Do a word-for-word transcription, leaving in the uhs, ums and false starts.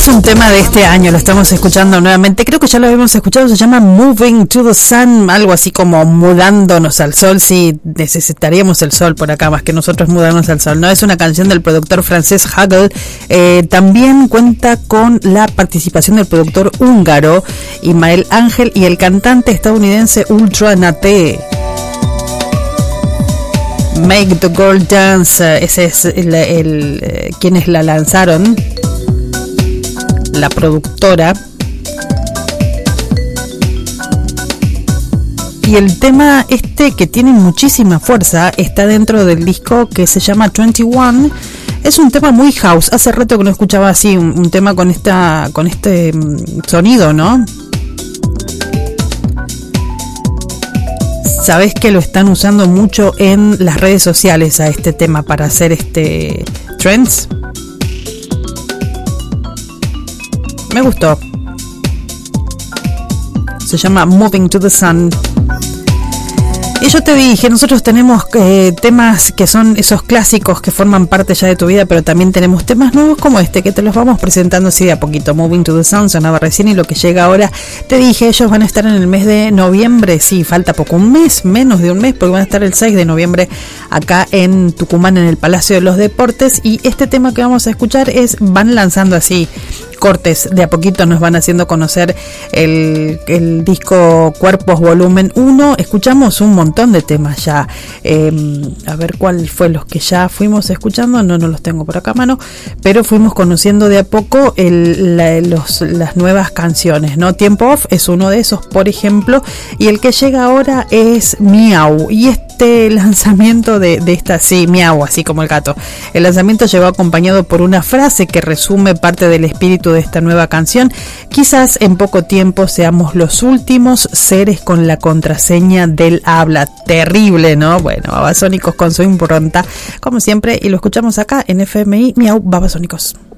Es un tema de este año, lo estamos escuchando nuevamente, creo que ya lo habíamos escuchado, se llama Moving to the Sun, algo así como mudándonos al sol. Sí, necesitaríamos el sol por acá más que nosotros mudarnos al sol, ¿no? Es una canción del productor francés Hagel, eh, también cuenta con la participación del productor húngaro Ismael Ángel y el cantante estadounidense Ultra Naté. Make the Girl Dance, ese es el, el, el quienes la lanzaron, la productora. Y el tema este, que tiene muchísima fuerza, está dentro del disco que se llama veintiuno. Es un tema muy house. Hace rato que no escuchaba así un, un tema con esta con este sonido, ¿no? Sabés que lo están usando mucho en las redes sociales a este tema para hacer este trends. Me gustó. Se llama Moving to the Sun. Y yo te dije, nosotros tenemos eh, temas que son esos clásicos que forman parte ya de tu vida, pero también tenemos temas nuevos como este, que te los vamos presentando así de a poquito. Moving to the Sun sonaba recién, y lo que llega ahora, te dije, ellos van a estar en el mes de noviembre. Sí, falta poco, un mes, menos de un mes, porque van a estar el seis de noviembre acá en Tucumán, en el Palacio de los Deportes. Y este tema que vamos a escuchar es, van lanzando así cortes, de a poquito nos van haciendo conocer el, el disco Cuerpos Volumen uno. Escuchamos un montón de temas ya, eh, a ver cuál fue los que ya fuimos escuchando, no, no los tengo por acá a mano, pero fuimos conociendo de a poco el, la, los, las nuevas canciones, ¿no? Tiempo Off es uno de esos, por ejemplo, y el que llega ahora es Miau, y este lanzamiento de, de esta, sí, Miau, así como el gato, el lanzamiento llegó acompañado por una frase que resume parte del espíritu de esta nueva canción. Quizás en poco tiempo seamos los últimos seres con la contraseña del habla. Terrible, ¿no? Bueno, Babasónicos con su impronta, como siempre, y lo escuchamos acá en F M I. Miau, Babasónicos.